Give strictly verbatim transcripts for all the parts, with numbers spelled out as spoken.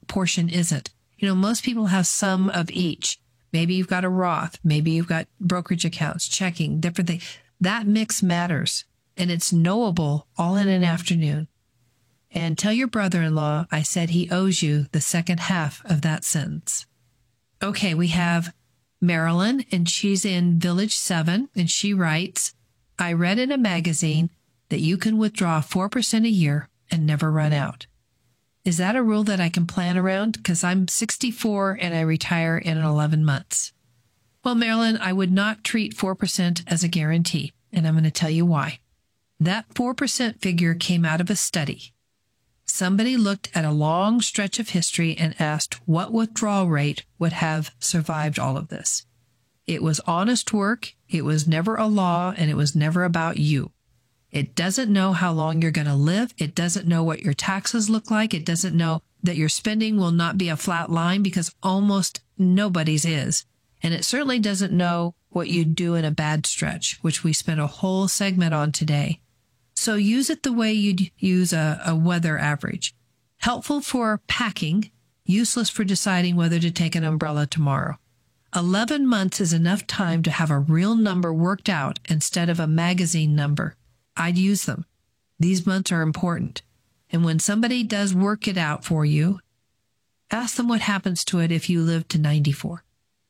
portion isn't. You know, most people have some of each. Maybe you've got a Roth. Maybe you've got brokerage accounts, checking, different things. That mix matters, and it's knowable all in an afternoon. And tell your brother-in-law I said he owes you the second half of that sentence. Okay, we have Marilyn, and she's in Village seven, and she writes, I read in a magazine that you can withdraw four percent a year and never run out. Is that a rule that I can plan around? Because I'm sixty-four and I retire in eleven months. Well, Marilyn, I would not treat four percent as a guarantee, and I'm going to tell you why. That four percent figure came out of a study. Somebody looked at a long stretch of history and asked what withdrawal rate would have survived all of this. It was honest work, it was never a law, and it was never about you. It doesn't know how long you're going to live. It doesn't know what your taxes look like. It doesn't know that your spending will not be a flat line, because almost nobody's is. And it certainly doesn't know what you'd do in a bad stretch, which we spent a whole segment on today. So use it the way you'd use a, a weather average. Helpful for packing, useless for deciding whether to take an umbrella tomorrow. eleven months is enough time to have a real number worked out instead of a magazine number. I'd use them. These months are important. And when somebody does work it out for you, ask them what happens to it if you live to ninety-four.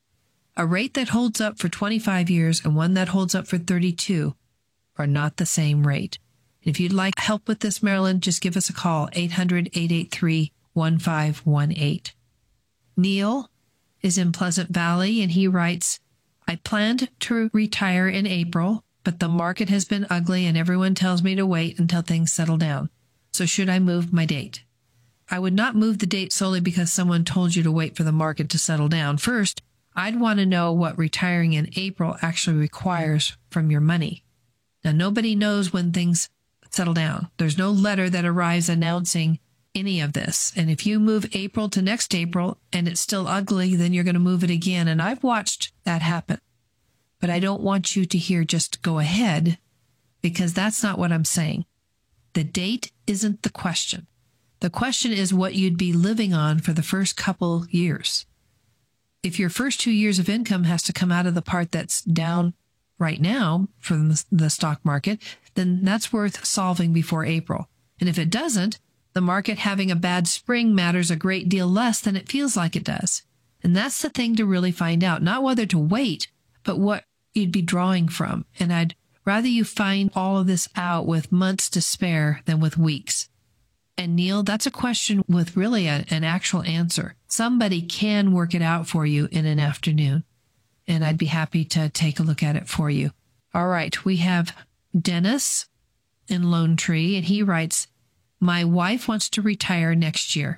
A rate that holds up for twenty-five years and one that holds up for thirty-two are not the same rate. If you'd like help with this, Marilyn, just give us a call, eight hundred, eight eight three, one five one eight. Neil is in Pleasant Valley, and he writes, I planned to retire in April, but the market has been ugly and everyone tells me to wait until things settle down. So should I move my date? I would not move the date solely because someone told you to wait for the market to settle down. First, I'd want to know what retiring in April actually requires from your money. Now, nobody knows when things settle down. There's no letter that arrives announcing any of this. And if you move April to next April and it's still ugly, then you're going to move it again. And I've watched that happen. But I don't want you to hear just go ahead, because that's not what I'm saying. The date isn't the question. The question is what you'd be living on for the first couple years. If your first two years of income has to come out of the part that's down right now from the stock market, then that's worth solving before April. And if it doesn't, the market having a bad spring matters a great deal less than it feels like it does. And that's the thing to really find out, not whether to wait, but what you'd be drawing from. And I'd rather you find all of this out with months to spare than with weeks. And Neil, that's a question with really a, an actual answer. Somebody can work it out for you in an afternoon, and I'd be happy to take a look at it for you. All right, we have Dennis in Lone Tree, and he writes, my wife wants to retire next year.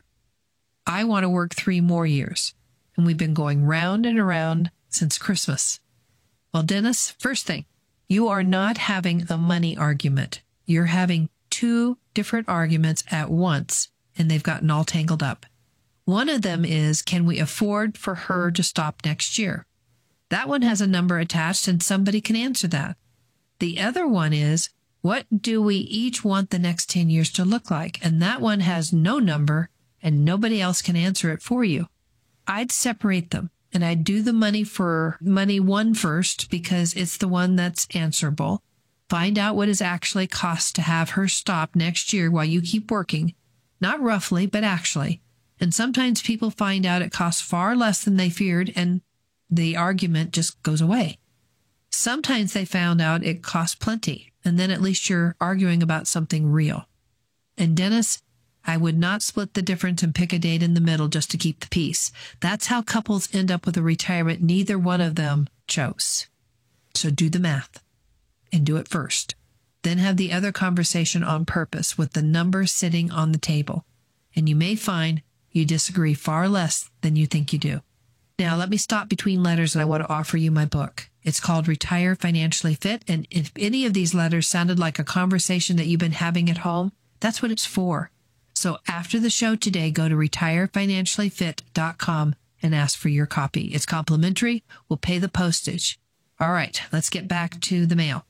I want to work three more years, and we've been going round and around since Christmas. Well, Dennis, first thing, you are not having a money argument. You're having two different arguments at once, and they've gotten all tangled up. One of them is, can we afford for her to stop next year? That one has a number attached, and somebody can answer that. The other one is, what do we each want the next ten years to look like? And that one has no number, and nobody else can answer it for you. I'd separate them, and I'd do the money for money one first, because it's the one that's answerable. Find out what it actually costs to have her stop next year while you keep working. Not roughly, but actually. And sometimes people find out it costs far less than they feared, and the argument just goes away. Sometimes they found out it cost plenty, and then at least you're arguing about something real. And Dennis, I would not split the difference and pick a date in the middle just to keep the peace. That's how couples end up with a retirement neither one of them chose. So do the math and do it first. Then have the other conversation on purpose with the number sitting on the table. And you may find you disagree far less than you think you do. Now, let me stop between letters, and I want to offer you my book. It's called Retire Financially Fit, and if any of these letters sounded like a conversation that you've been having at home, that's what it's for. So after the show today, go to retire financially fit dot com and ask for your copy. It's complimentary. We'll pay the postage. All right, let's get back to the mail.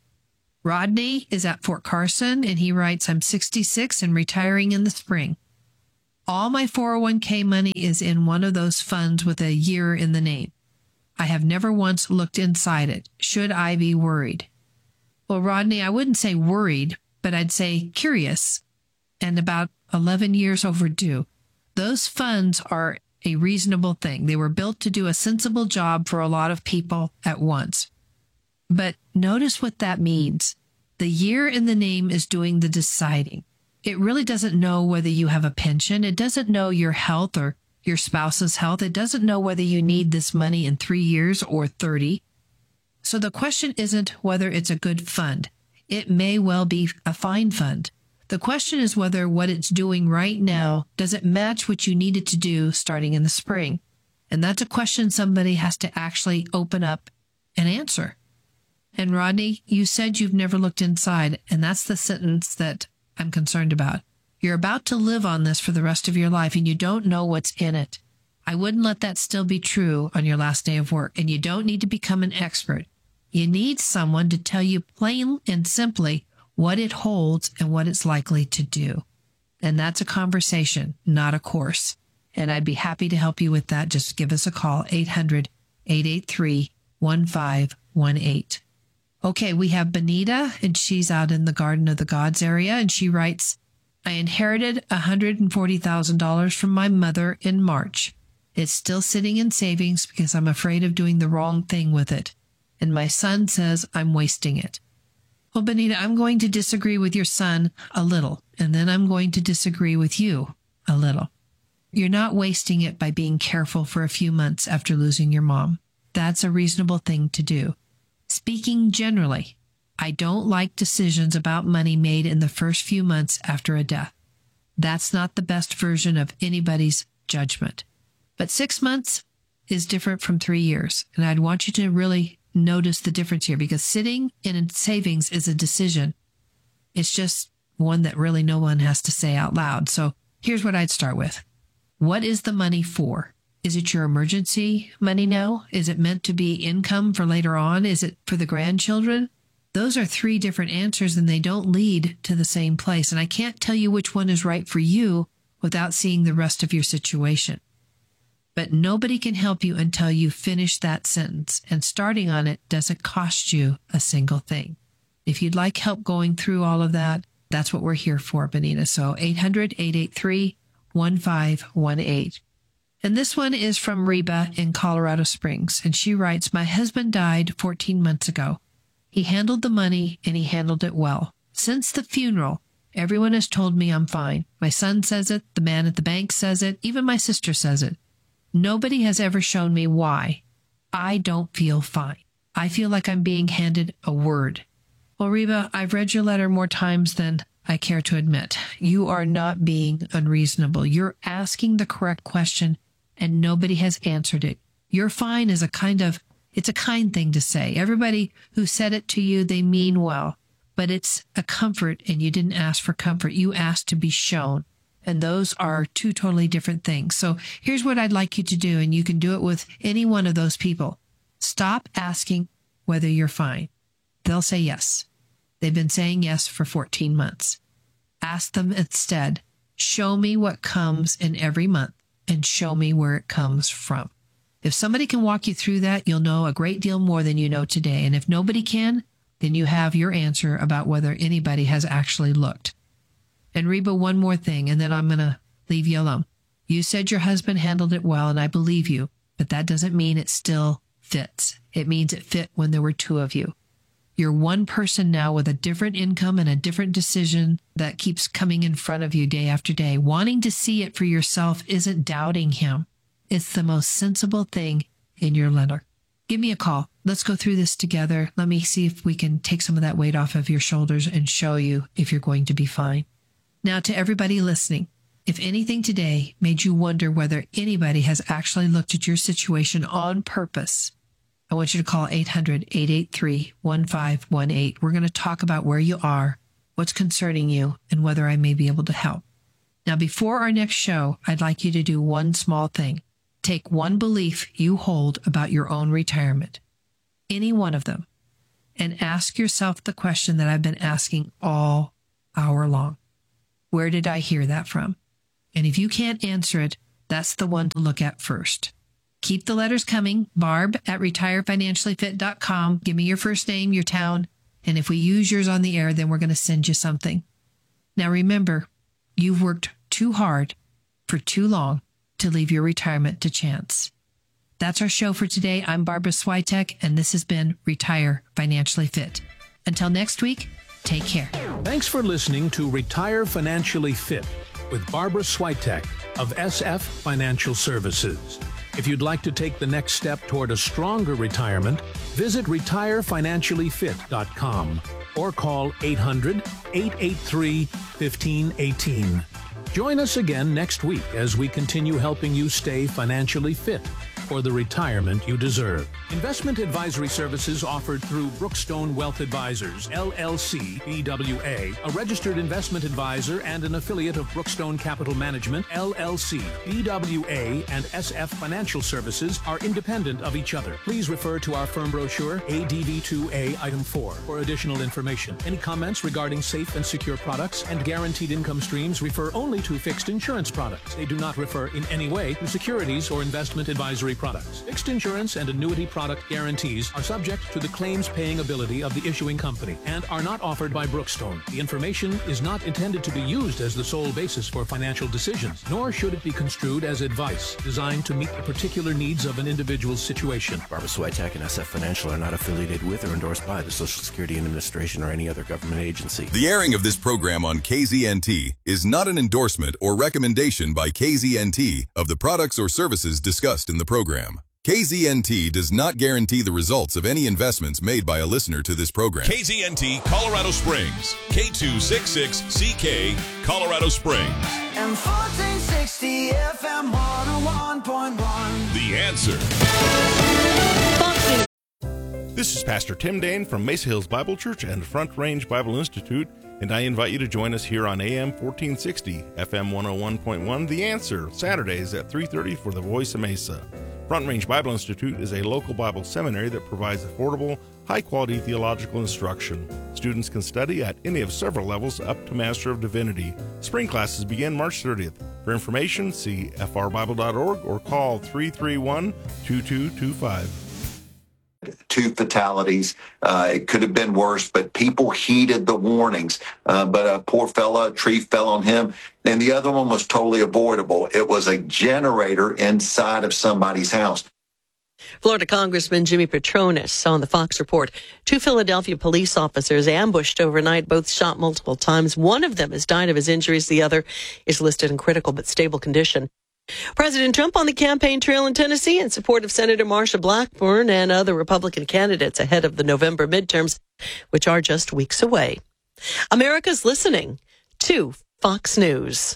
Rodney is at Fort Carson, and he writes, I'm sixty-six and retiring in the spring. All my four oh one k money is in one of those funds with a year in the name. I have never once looked inside it. Should I be worried? Well, Rodney, I wouldn't say worried, but I'd say curious and about eleven years overdue. Those funds are a reasonable thing. They were built to do a sensible job for a lot of people at once. But notice what that means. The year in the name is doing the deciding. It really doesn't know whether you have a pension. It doesn't know your health or your spouse's health. It doesn't know whether you need this money in three years or thirty. So the question isn't whether it's a good fund. It may well be a fine fund. The question is whether what it's doing right now, does it match what you need it to do starting in the spring? And that's a question somebody has to actually open up and answer. And Rodney, you said you've never looked inside, and that's the sentence that I'm concerned about. You're about to live on this for the rest of your life, and you don't know what's in it. I wouldn't let that still be true on your last day of work, and you don't need to become an expert. You need someone to tell you plain and simply what it holds and what it's likely to do. And that's a conversation, not a course. And I'd be happy to help you with that. Just give us a call, eight hundred, eight eight three, one five one eight. Okay, we have Benita, and she's out in the Garden of the Gods area, and she writes, I inherited one hundred forty thousand dollars from my mother in March. It's still sitting in savings because I'm afraid of doing the wrong thing with it. And my son says I'm wasting it. Well, Benita, I'm going to disagree with your son a little, and then I'm going to disagree with you a little. You're not wasting it by being careful for a few months after losing your mom. That's a reasonable thing to do. Speaking generally, I don't like decisions about money made in the first few months after a death. That's not the best version of anybody's judgment. But six months is different from three years, and I'd want you to really notice the difference here, because sitting in savings is a decision. It's just one that really no one has to say out loud. So here's what I'd start with. What is the money for? Is it your emergency money now? Is it meant to be income for later on? Is it for the grandchildren? Those are three different answers, and they don't lead to the same place. And I can't tell you which one is right for you without seeing the rest of your situation. But nobody can help you until you finish that sentence, and starting on it doesn't cost you a single thing. If you'd like help going through all of that, that's what we're here for, Benita. So eight hundred, eight eight three, one five one eight. And this one is from Reba in Colorado Springs, and she writes, my husband died fourteen months ago. He handled the money, and he handled it well. Since the funeral, everyone has told me I'm fine. My son says it, the man at the bank says it, even my sister says it. Nobody has ever shown me why. I don't feel fine. I feel like I'm being handed a word. Well, Reba, I've read your letter more times than I care to admit. You are not being unreasonable. You're asking the correct question, and nobody has answered it. You're fine is a kind of, it's a kind thing to say. Everybody who said it to you, they mean well, but it's a comfort, and you didn't ask for comfort. You asked to be shown. And those are two totally different things. So here's what I'd like you to do, and you can do it with any one of those people. Stop asking whether you're fine. They'll say yes. They've been saying yes for fourteen months. Ask them instead, show me what comes in every month, and show me where it comes from. If somebody can walk you through that, you'll know a great deal more than you know today. And if nobody can, then you have your answer about whether anybody has actually looked. And Reba, one more thing, and then I'm going to leave you alone. You said your husband handled it well, and I believe you, but that doesn't mean it still fits. It means it fit when there were two of you. You're one person now with a different income and a different decision that keeps coming in front of you day after day. Wanting to see it for yourself isn't doubting him. It's the most sensible thing in your letter. Give me a call. Let's go through this together. Let me see if we can take some of that weight off of your shoulders and show you if you're going to be fine. Now, to everybody listening, if anything today made you wonder whether anybody has actually looked at your situation on purpose, I want you to call eight hundred, eight eight three, one five one eight. We're going to talk about where you are, what's concerning you, and whether I may be able to help. Now, before our next show, I'd like you to do one small thing. Take one belief you hold about your own retirement, any one of them, and ask yourself the question that I've been asking all hour long. Where did I hear that from? And if you can't answer it, that's the one to look at first. Keep the letters coming. Barb at retire financially fit dot com. Give me your first name, your town. And if we use yours on the air, then we're going to send you something. Now remember, you've worked too hard for too long to leave your retirement to chance. That's our show for today. I'm Barbara Swiatek, and this has been Retire Financially Fit. Until next week, take care. Thanks for listening to Retire Financially Fit with Barbara Swiatek of S F Financial Services. If you'd like to take the next step toward a stronger retirement, visit retire financially fit dot com or call eight hundred, eight eight three, one five one eight. Join us again next week as we continue helping you stay financially fit for the retirement you deserve. Investment advisory services offered through Brookstone Wealth Advisors, L L C, B W A, a registered investment advisor and an affiliate of Brookstone Capital Management, L L C. B W A and S F Financial Services are independent of each other. Please refer to our firm brochure, A D V two A, Item four, for additional information. Any comments regarding safe and secure products and guaranteed income streams refer only to fixed insurance products. They do not refer in any way to securities or investment advisory products. Fixed insurance and annuity product guarantees are subject to the claims paying ability of the issuing company and are not offered by Brookstone. The information is not intended to be used as the sole basis for financial decisions, nor should it be construed as advice designed to meet the particular needs of an individual's situation. Barbara Swiatek and S F Financial are not affiliated with or endorsed by the Social Security Administration or any other government agency. The airing of this program on K Z N T is not an endorsement or recommendation by K Z N T of the products or services discussed in the program. K Z N T does not guarantee the results of any investments made by a listener to this program. K Z N T Colorado Springs, K two sixty-six C K, Colorado Springs. And fourteen sixty F M one oh one point one. The Answer. This is Pastor Tim Dane from Mesa Hills Bible Church and Front Range Bible Institute, and I invite you to join us here on A M fourteen sixty, F M one oh one point one, The Answer, Saturdays at three thirty for the Voice of Mesa. Front Range Bible Institute is a local Bible seminary that provides affordable, high-quality theological instruction. Students can study at any of several levels up to Master of Divinity. Spring classes begin March thirtieth. For information, see f r bible dot org or call three three one, two two two five. Two fatalities. Uh, it could have been worse, but people heeded the warnings. Uh, but a poor fella, a tree fell on him. And the other one was totally avoidable. It was a generator inside of somebody's house. Florida Congressman Jimmy Patronis on the Fox Report. Two Philadelphia police officers ambushed overnight, both shot multiple times. One of them has died of his injuries. The other is listed in critical but stable condition. President Trump on the campaign trail in Tennessee in support of Senator Marsha Blackburn and other Republican candidates ahead of the November midterms, which are just weeks away. America's listening to Fox News.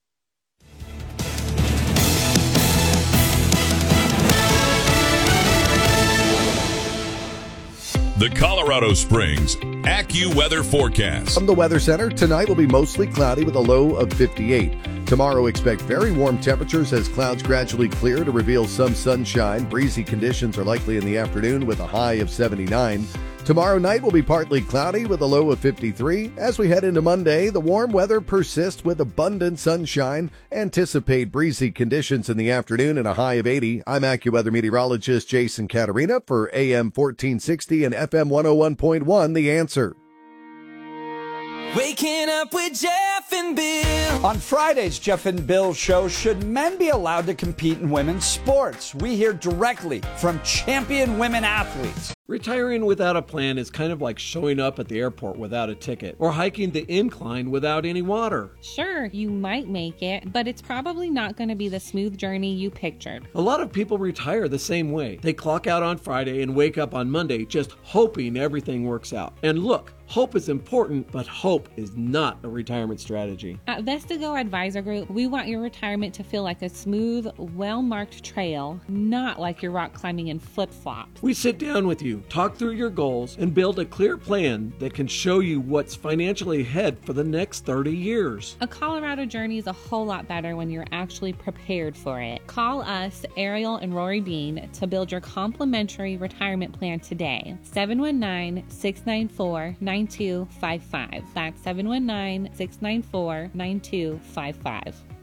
The Colorado Springs AccuWeather Forecast. From the Weather Center, tonight will be mostly cloudy with a low of fifty-eight. Tomorrow, expect very warm temperatures as clouds gradually clear to reveal some sunshine. Breezy conditions are likely in the afternoon with a high of seventy-nine. Tomorrow night will be partly cloudy with a low of fifty-three. As we head into Monday, the warm weather persists with abundant sunshine. Anticipate breezy conditions in the afternoon and a high of eighty. I'm AccuWeather meteorologist Jason Caterina for A M fourteen sixty and F M one oh one point one, The Answer. Waking up with Jeff and Bill. On Friday's Jeff and Bill show, should men be allowed to compete in women's sports? We hear directly from champion women athletes. Retiring without a plan is kind of like showing up at the airport without a ticket or hiking the incline without any water. Sure, you might make it, but it's probably not going to be the smooth journey you pictured. A lot of people retire the same way. They clock out on Friday and wake up on Monday just hoping everything works out. And look, hope is important, but hope is not a retirement strategy. At Vestigo Advisor Group, we want your retirement to feel like a smooth, well-marked trail, not like you're rock climbing in flip-flops. We sit down with you, talk through your goals, and build a clear plan that can show you what's financially ahead for the next thirty years. A Colorado journey is a whole lot better when you're actually prepared for it. Call us, Ariel and Rory Bean, to build your complimentary retirement plan today. seven one nine, six nine four, nine two five five. That's seven one nine, six nine four, nine two five five.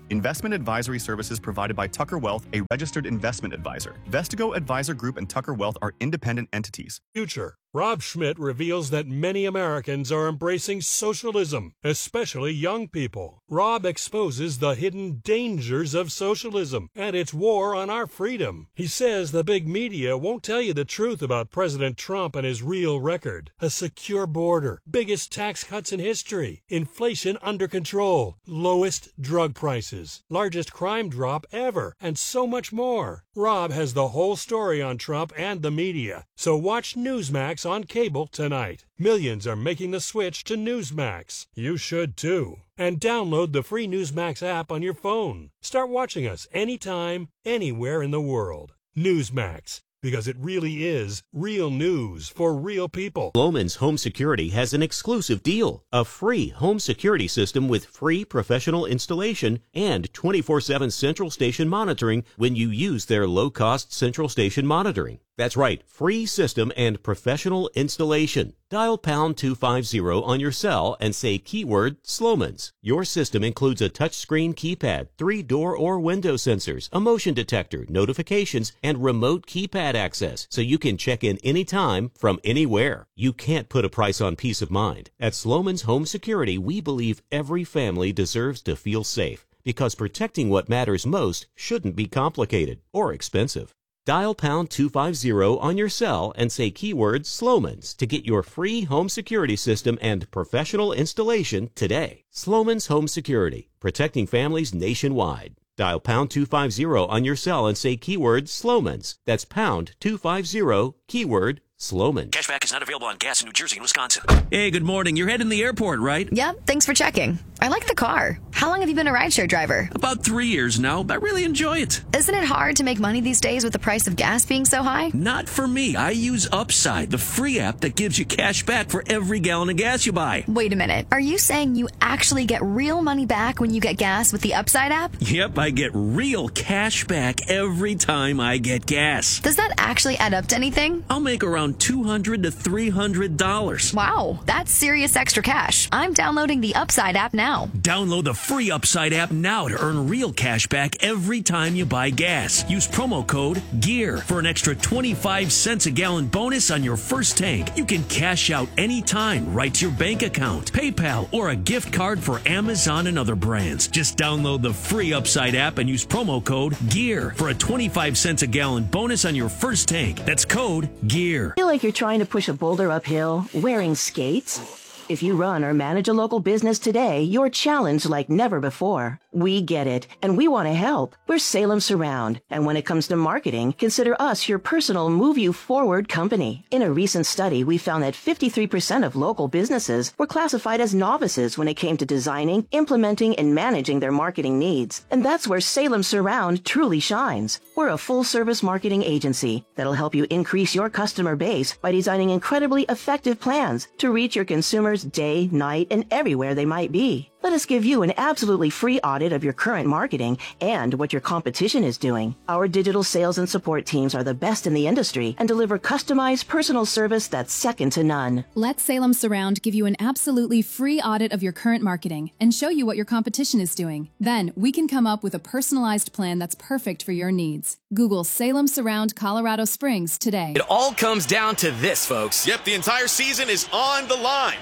Investment advisory services provided by Tucker Wealth, a registered investment advisor. Vestigo Advisor Group and Tucker Wealth are independent entities. Future. Rob Schmidt reveals that many Americans are embracing socialism, especially young people. Rob exposes the hidden dangers of socialism and its war on our freedom. He says the big media won't tell you the truth about President Trump and his real record. A secure border, biggest tax cuts in history, inflation under control, lowest drug prices, largest crime drop ever, and so much more. Rob has the whole story on Trump and the media. So watch Newsmax on cable tonight. Millions are making the switch to Newsmax. You should too. And download the free Newsmax app on your phone. Start watching us anytime, anywhere in the world. Newsmax. Because it really is real news for real people. Sloman's Home Security has an exclusive deal. A free home security system with free professional installation and twenty-four seven central station monitoring when you use their low-cost central station monitoring. That's right, free system and professional installation. Dial pound two fifty on your cell and say keyword Sloman's. Your system includes a touchscreen keypad, three door or window sensors, a motion detector, notifications, and remote keypad access, so you can check in anytime from anywhere. You can't put a price on peace of mind. At Sloman's Home Security, we believe every family deserves to feel safe, because protecting what matters most shouldn't be complicated or expensive. Dial pound two fifty on your cell and say keyword Sloman's to get your free home security system and professional installation today. Sloman's Home Security, protecting families nationwide. Dial pound two fifty on your cell and say keyword Sloman's. That's pound two fifty, keyword Sloman. Cashback is not available on gas in New Jersey and Wisconsin. Hey, good morning. You're heading to the airport, right? Yep, thanks for checking. I like the car. How long have you been a rideshare driver? About three years now. I really enjoy it. Isn't it hard to make money these days with the price of gas being so high? Not for me. I use Upside, the free app that gives you cash back for every gallon of gas you buy. Wait a minute. Are you saying you actually get real money back when you get gas with the Upside app? Yep, I get real cash back every time I get gas. Does that actually add up to anything? I'll make around two hundred to three hundred dollars. Wow, that's serious extra cash. I'm downloading the Upside app now. Download the free Upside app now to earn real cash back every time you buy gas. Use promo code GEAR for an extra twenty-five cents a gallon bonus on your first tank. You can cash out anytime right to your bank account, PayPal, or a gift card for Amazon and other brands. Just download the free Upside app and use promo code GEAR for a twenty-five cents a gallon bonus on your first tank. That's code GEAR. Feel like you're trying to push a boulder uphill wearing skates? If you run or manage a local business today, you're challenged like never before. We get it, and we want to help. We're Salem Surround, and when it comes to marketing, consider us your personal Move You Forward company. In a recent study, we found that fifty-three percent of local businesses were classified as novices when it came to designing, implementing, and managing their marketing needs. And that's where Salem Surround truly shines. We're a full-service marketing agency that'll help you increase your customer base by designing incredibly effective plans to reach your consumers day, night, and everywhere they might be. Let us give you an absolutely free audit of your current marketing and what your competition is doing. Our digital sales and support teams are the best in the industry and deliver customized personal service that's second to none. Let Salem Surround give you an absolutely free audit of your current marketing and show you what your competition is doing. Then we can come up with a personalized plan that's perfect for your needs. Google Salem Surround Colorado Springs today. It all comes down to this, folks. Yep, the entire season is on the line.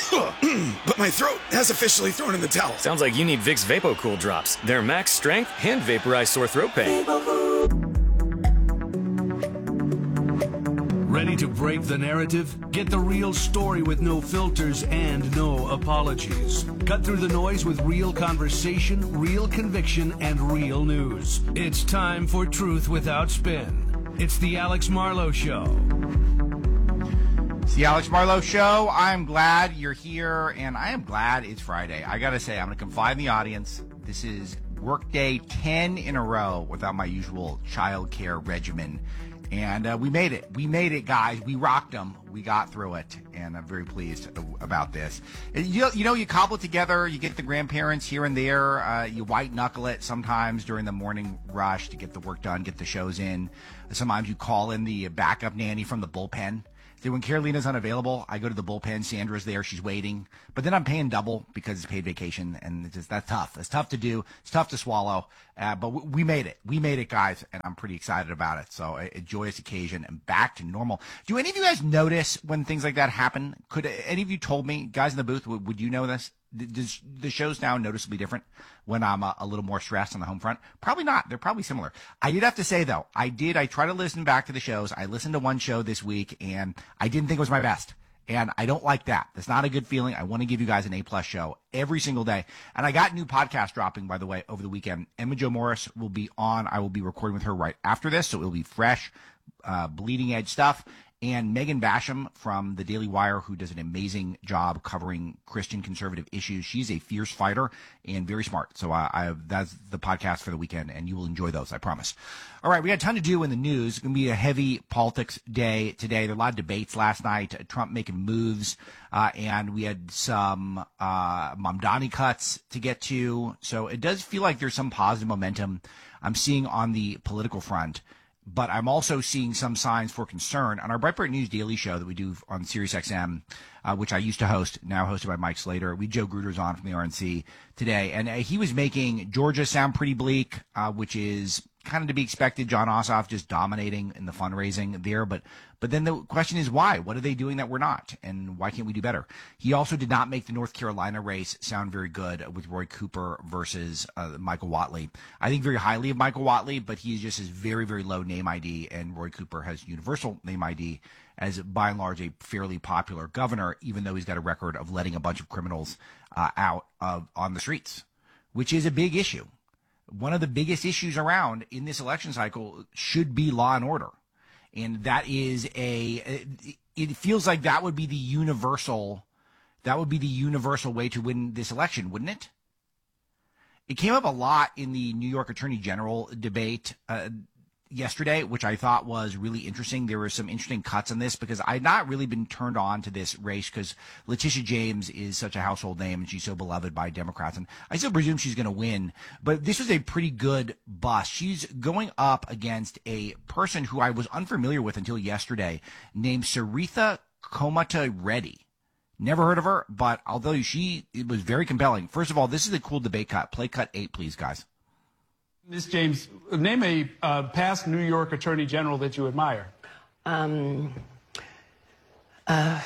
But my throat has officially thrown in the towel. Sounds like you need Vicks VapoCool drops. They're max strength and vaporize sore throat pain. Ready to break the narrative? Get the real story with no filters and no apologies. Cut through the noise with real conversation, real conviction, and real news. It's time for Truth Without Spin. It's the Alex Marlowe Show. It's the Alex Marlowe Show. I'm glad you're here, and I am glad it's Friday. I got to say, I'm going to confide in the audience. This is workday ten in a row without my usual child care regimen. And uh, we made it. We made it, guys. We rocked them. We got through it, and I'm very pleased about this. You, you know, you cobble it together. You get the grandparents here and there. Uh, you white-knuckle it sometimes during the morning rush to get the work done, get the shows in. Sometimes you call in the backup nanny from the bullpen. See, when Carolina's unavailable, I go to the bullpen. Sandra's there. She's waiting. But then I'm paying double because it's paid vacation, and it's just, that's tough. It's tough to do. It's tough to swallow. Uh, but w- we made it. We made it, guys, and I'm pretty excited about it. So a, a joyous occasion and back to normal. Do any of you guys notice when things like that happen? Could any of you told me, guys in the booth, would, would you know this? Does the show's now noticeably different when I'm a, a little more stressed on the home front? Probably not. They're probably similar. I did have to say, though, I did. I try to listen back to the shows. I listened to one show this week, and I didn't think it was my best. And I don't like that. That's not a good feeling. I want to give you guys an A-plus show every single day. And I got new podcast dropping, by the way, over the weekend. Emma Jo Morris will be on. I will be recording with her right after this, so it will be fresh, uh, bleeding-edge stuff. And Megan Basham from the Daily Wire, who does an amazing job covering Christian conservative issues. She's a fierce fighter and very smart. So uh, I, that's the podcast for the weekend, and you will enjoy those, I promise. All right, we got a ton to do in the news. It's going to be a heavy politics day today. There were a lot of debates last night, Trump making moves, uh, and we had some uh, Mamdani cuts to get to. So it does feel like there's some positive momentum I'm seeing on the political front. But I'm also seeing some signs for concern on our Breitbart News Daily Show that we do on Sirius X M, uh, which I used to host, now hosted by Mike Slater. We Joe Gruder's on from the R N C today, and uh, he was making Georgia sound pretty bleak, uh, which is kind of to be expected. Jon Ossoff just dominating in the fundraising there, but but then the question is why? What are they doing that we're not, and why can't we do better? He also did not make the North Carolina race sound very good with Roy Cooper versus uh, Michael Whatley. I think very highly of Michael Whatley, but he just has very, very low name I D, and Roy Cooper has universal name I D as, by and large, a fairly popular governor, even though he's got a record of letting a bunch of criminals uh, out uh, on the streets, which is a big issue. One of the biggest issues around in this election cycle should be law and order. And that is a, it feels like that would be the universal, that would be the universal way to win this election, wouldn't it? It came up a lot in the New York Attorney General debate uh, yesterday, which I thought was really interesting. There were some interesting cuts on this because I'd not really been turned on to this race because Letitia James is such a household name and she's so beloved by Democrats. And I still presume she's going to win. But this was a pretty good bust. She's going up against a person who I was unfamiliar with until yesterday named Saritha Komata Reddy. Never heard of her, but although she it was very compelling. First of all, this is a cool debate cut. Play cut eight, please, guys. Miz James, name a uh, past New York Attorney General that you admire. Um, uh,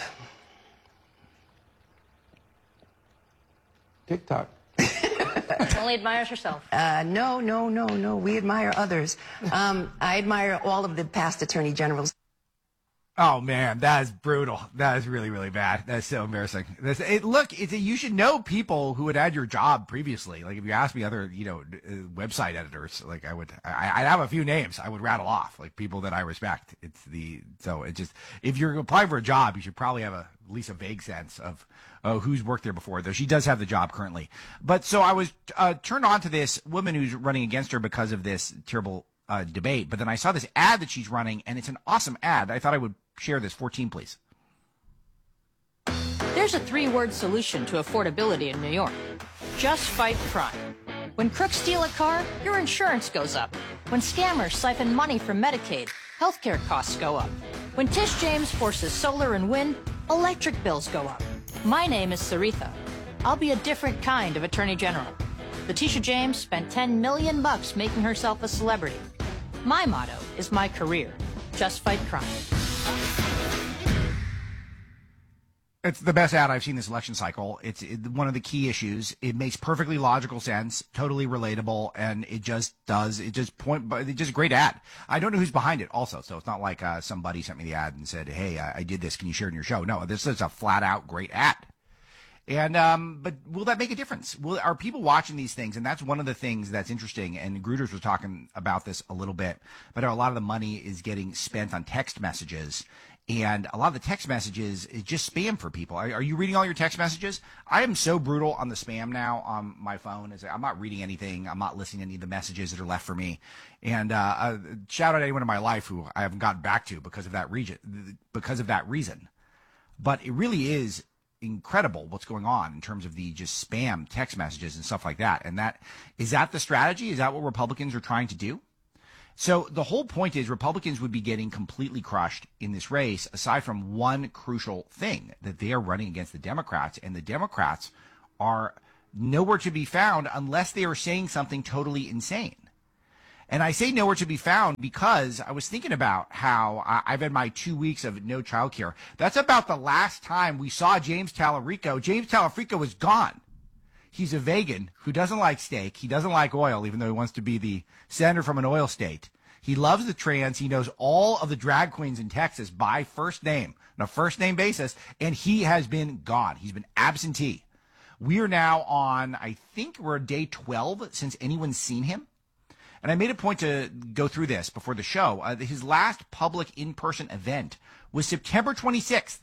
TikTok. Only admires herself. Uh, no, no, no, no. We admire others. Um, I admire all of the past attorney generals. Oh, man, that is brutal. That is really, really bad. That's so embarrassing. That's, it, look, it's a, you should know people who had had your job previously. Like, if you ask me other, you know, uh, website editors, like, I would, I, I'd have a few names I would rattle off, like, people that I respect. It's the, so it just, if you're applying for a job, you should probably have a, at least a vague sense of, oh, who's worked there before, though she does have the job currently. But so I was uh, turned on to this woman who's running against her because of this terrible uh, debate. But then I saw this ad that she's running, and it's an awesome ad. I thought I would share this. fourteen, please. There's a three-word solution to affordability in New York. Just fight crime. When crooks steal a car, your insurance goes up. When scammers siphon money from Medicaid, healthcare costs go up. When Tish James forces solar and wind, electric bills go up. My name is Saritha. I'll be a different kind of Attorney General. Letitia James spent ten million bucks making herself a celebrity. My motto is my career. Just fight crime. It's the best ad I've seen this election cycle. It's it, one of the key issues. It makes perfectly logical sense, totally relatable, and it just does. It just point. It's just a great ad. I don't know who's behind it, also, so it's not like uh, somebody sent me the ad and said, "Hey, I, I did this. Can you share it in your show?" No, this is a flat out great ad. And um, but will that make a difference? Will are people watching these things? And that's one of the things that's interesting. And Gruters was talking about this a little bit, but a lot of the money is getting spent on text messages. And a lot of the text messages is just spam for people. Are, are you reading all your text messages? I am so brutal on the spam now on my phone. Is I'm not reading anything. I'm not listening to any of the messages that are left for me. And uh, uh, shout out to anyone in my life who I haven't gotten back to because of that region, because of that reason. But it really is incredible what's going on in terms of the just spam text messages and stuff like that. And that is that the strategy? Is that what Republicans are trying to do? So the whole point is Republicans would be getting completely crushed in this race, aside from one crucial thing, that they are running against the Democrats, and the Democrats are nowhere to be found unless they are saying something totally insane. And I say nowhere to be found because I was thinking about how I've had my two weeks of no childcare. That's about the last time we saw James Tallarico. James Tallarico was gone. He's a vegan who doesn't like steak. He doesn't like oil, even though he wants to be the senator from an oil state. He loves the trans. He knows all of the drag queens in Texas by first name, on a first name basis, and he has been gone. He's been absentee. We are now on, I think we're day twelve since anyone's seen him. And I made a point to go through this before the show. Uh, his last public in-person event was September twenty-sixth.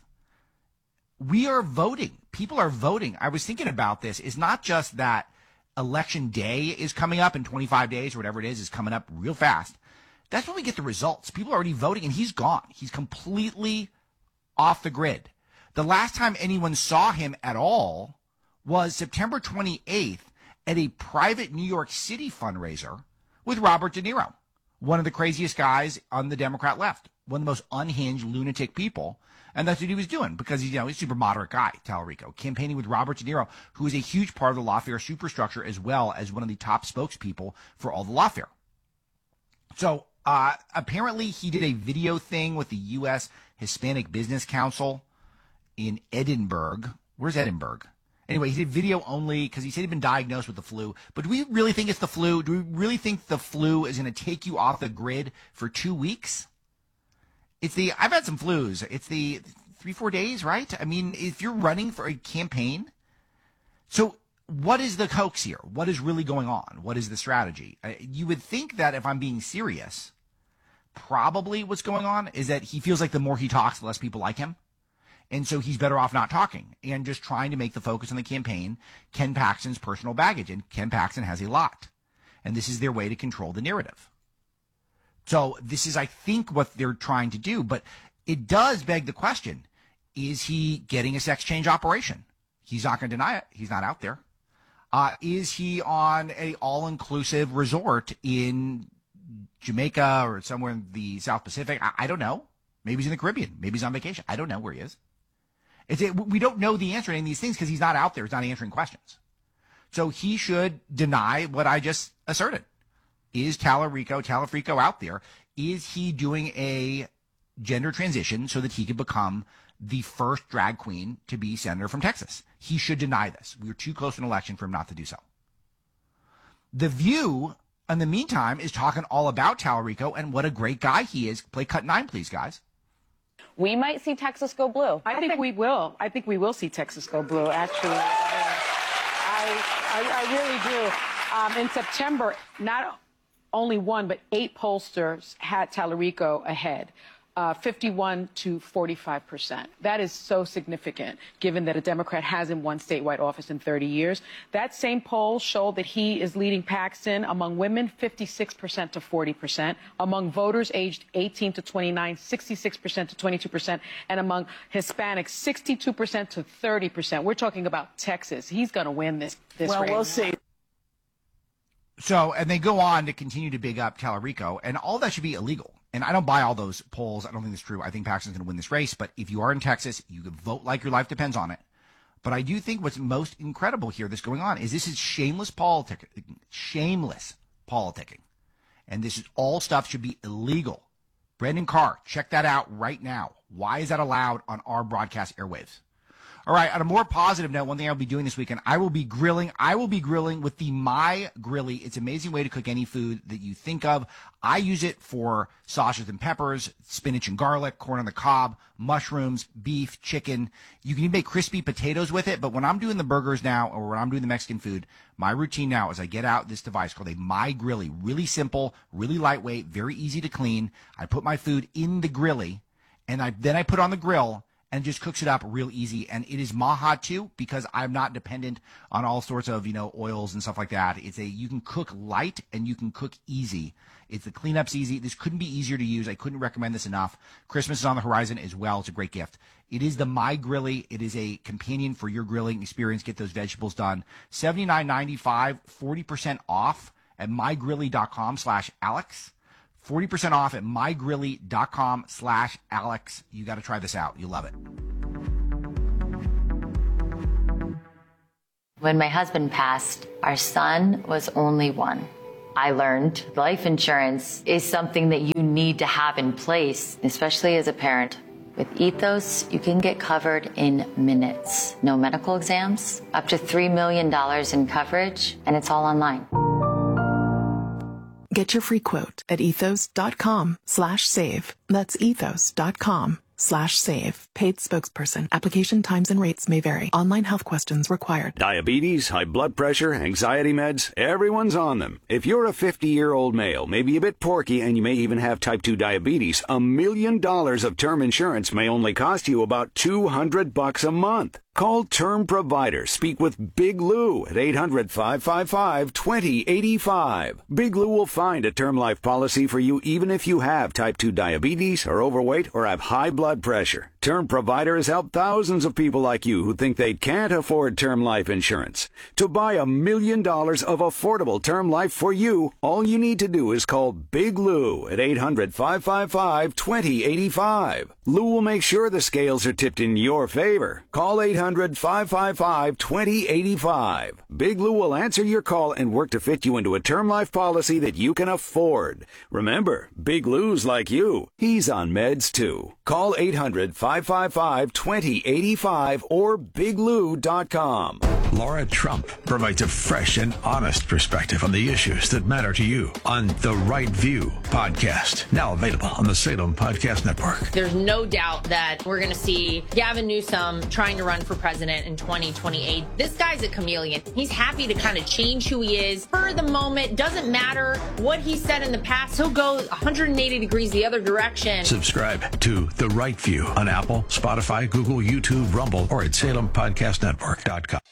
We are voting. People are voting. I was thinking about this. It's not just that election day is coming up in twenty-five days or whatever it is, is coming up real fast. That's when we get the results. People are already voting, and he's gone. He's completely off the grid. The last time anyone saw him at all was September twenty-eighth at a private New York City fundraiser with Robert De Niro, one of the craziest guys on the Democrat left, one of the most unhinged lunatic people. And that's what he was doing because he's, you know, he's a super moderate guy, Tallarico, campaigning with Robert De Niro, who is a huge part of the lawfare superstructure, as well as one of the top spokespeople for all the lawfare. So uh, apparently he did a video thing with the U S Hispanic Business Council in Edinburgh. Where's Edinburgh? Anyway, he did video only because he said he'd been diagnosed with the flu. But do we really think it's the flu? Do we really think the flu is going to take you off the grid for two weeks? It's the, I've had some flus. It's the three, four days, right? I mean, if you're running for a campaign. So what is the hoax here? What is really going on? What is the strategy? Uh, you would think that if I'm being serious, probably what's going on is that he feels like the more he talks, the less people like him. And so he's better off not talking and just trying to make the focus on the campaign Ken Paxton's personal baggage. And Ken Paxton has a lot. And this is their way to control the narrative. So this is, I think, what they're trying to do. But it does beg the question, is he getting a sex change operation? He's not going to deny it. He's not out there. Uh, is he on a all-inclusive resort in Jamaica or somewhere in the South Pacific? I, I don't know. Maybe he's in the Caribbean. Maybe he's on vacation. I don't know where he is. It's, it, we don't know the answer to any of these things because he's not out there. He's not answering questions. So he should deny what I just asserted. Is Tallarico, Tallarico out there? Is he doing a gender transition so that he could become the first drag queen to be senator from Texas? He should deny this. We are too close to an election for him not to do so. The View, in the meantime, is talking all about Tallarico and what a great guy he is. Play cut nine, please, guys. We might see Texas go blue. I, I think, think we will. I think we will see Texas go blue, actually. I, I, I really do. Um, in September, not only one, but eight pollsters had Tallarico ahead, uh, fifty-one to forty-five percent. That is so significant, given that a Democrat hasn't won statewide office in thirty years. That same poll showed that he is leading Paxton among women, fifty-six percent to forty percent, among voters aged eighteen to twenty-nine, sixty-six percent to twenty-two percent, and among Hispanics, sixty-two percent to thirty percent. We're talking about Texas. He's going to win this, this well, race. Well, we'll see. So, and they go on to continue to big up Tallarico, and all that should be illegal. And I don't buy all those polls. I don't think that's true. I think Paxton's going to win this race. But if you are in Texas, you can vote like your life depends on it. But I do think what's most incredible here that's going on is this is shameless politic, shameless politicking. And this is all stuff should be illegal. Brendan Carr, check that out right now. Why is that allowed on our broadcast airwaves? All right, on a more positive note, one thing I'll be doing this weekend, I will be grilling. I will be grilling with the My Grilly. It's an amazing way to cook any food that you think of. I use it for sausages and peppers, spinach and garlic, corn on the cob, mushrooms, beef, chicken. You can even make crispy potatoes with it, but when I'm doing the burgers now or when I'm doing the Mexican food, my routine now is I get out this device called a My Grilly. Really simple, really lightweight, very easy to clean. I put my food in the grilly, and I then I put it on the grill, and just cooks it up real easy. And it is Maha too, because I'm not dependent on all sorts of, you know, oils and stuff like that. It's a, you can cook light and you can cook easy. It's the cleanup's easy. This couldn't be easier to use. I couldn't recommend this enough. Christmas is on the horizon as well. It's a great gift. It is the My Grilly. It is a companion for your grilling experience. Get those vegetables done. seventy-nine ninety-five, forty percent off at mygrilly.com slash Alex. forty percent off at mygrilly.com slash Alex. You got to try this out. You'll love it. When my husband passed, our son was only one. I learned life insurance is something that you need to have in place, especially as a parent. With Ethos, you can get covered in minutes. No medical exams, up to three million dollars in coverage, and it's all online. Get your free quote at ethos.com slash save. That's ethos.com slash save. Paid spokesperson. Application times and rates may vary. Online health questions required. Diabetes, high blood pressure, anxiety meds, everyone's on them. If you're a fifty-year-old male, maybe a bit porky, and you may even have type two diabetes, a million dollars of term insurance may only cost you about two hundred bucks a month. Call Term Provider. Speak with Big Lou at eight hundred, five five five, two zero eight five. Big Lou will find a term life policy for you even if you have type two diabetes, are overweight, or have high blood pressure. Term Provider has helped thousands of people like you who think they can't afford term life insurance. To buy a million dollars of affordable term life for you, all you need to do is call Big Lou at eight hundred, five five five, two zero eight five. Lou will make sure the scales are tipped in your favor. Call eight hundred, five five five, two zero eight five. Big Lou will answer your call and work to fit you into a term life policy that you can afford. Remember, Big Lou's like you. He's on meds too. Call eight hundred, five five five, two zero eight five or big lou dot com. Laura Trump provides a fresh and honest perspective on the issues that matter to you on The Right View podcast, now available on the Salem Podcast Network. There's no doubt that we're going to see Gavin Newsom trying to run for president in twenty twenty-eight. This guy's a chameleon. He's happy to kind of change who he is for the moment. Doesn't matter what he said in the past. He'll go one hundred eighty degrees the other direction. Subscribe to The Right View on Apple, Spotify, Google, YouTube, Rumble, or at salem podcast network dot com.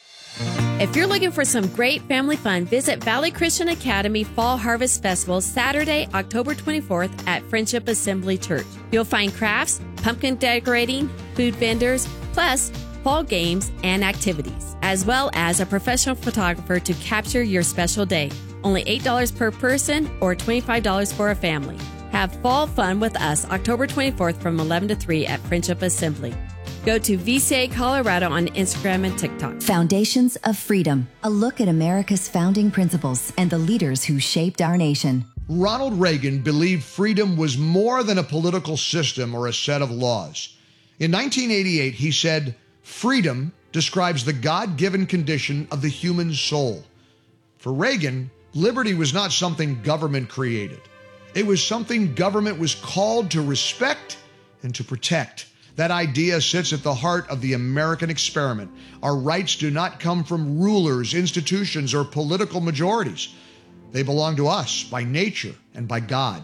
If you're looking for some great family fun, visit Valley Christian Academy Fall Harvest Festival Saturday, October twenty-fourth at Friendship Assembly Church. You'll find crafts, pumpkin decorating, food vendors, plus fall games and activities, as well as a professional photographer to capture your special day. Only eight dollars per person or twenty-five dollars for a family. Have fall fun with us October twenty-fourth from eleven to three at Friendship Assembly. Go to V C A Colorado on Instagram and TikTok. Foundations of Freedom, a look at America's founding principles and the leaders who shaped our nation. Ronald Reagan believed freedom was more than a political system or a set of laws. In nineteen eighty-eight, he said, "Freedom describes the God-given condition of the human soul." For Reagan, liberty was not something government created. It was something government was called to respect and to protect. That idea sits at the heart of the American experiment. Our rights do not come from rulers, institutions, or political majorities. They belong to us by nature and by God.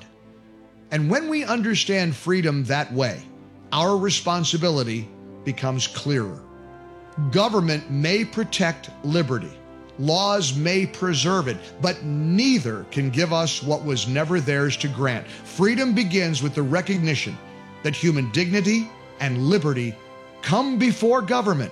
And when we understand freedom that way, our responsibility becomes clearer. Government may protect liberty. Laws may preserve it, but neither can give us what was never theirs to grant. Freedom begins with the recognition that human dignity and liberty come before government,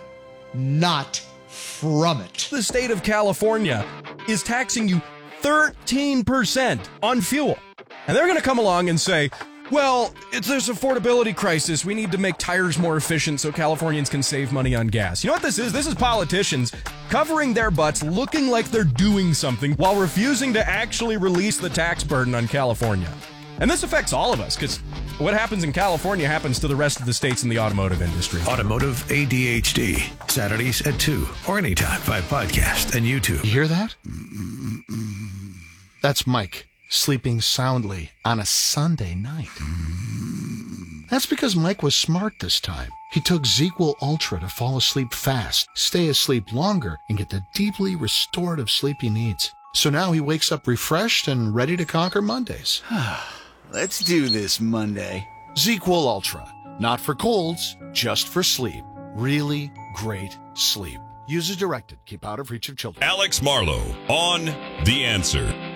not from it. The state of California is taxing you thirteen percent on fuel. And they're going to come along and say, well, it's this affordability crisis. We need to make tires more efficient so Californians can save money on gas. You know what this is? This is politicians covering their butts, looking like they're doing something while refusing to actually release the tax burden on California. And this affects all of us, because what happens in California happens to the rest of the states in the automotive industry. Automotive A D H D, Saturdays at two or anytime by podcast and YouTube. You hear that? That's Mike sleeping soundly on a Sunday night. That's because Mike was smart this time. He took ZzzQuil Ultra to fall asleep fast, stay asleep longer, and get the deeply restorative sleep he needs. So now he wakes up refreshed and ready to conquer Mondays. Let's do this Monday. ZzzQuil Ultra. Not for colds, just for sleep. Really great sleep. Use as directed. Keep out of reach of children. Alex Marlow on The Answer.